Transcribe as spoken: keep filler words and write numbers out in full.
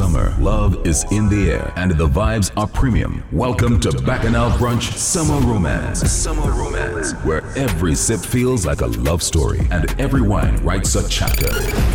summer, love is in the air, and the vibes are premium. Welcome to Bacchanal Brunch Summer Romance. Summer Romance, where every sip feels like a love story, and every wine writes a chapter.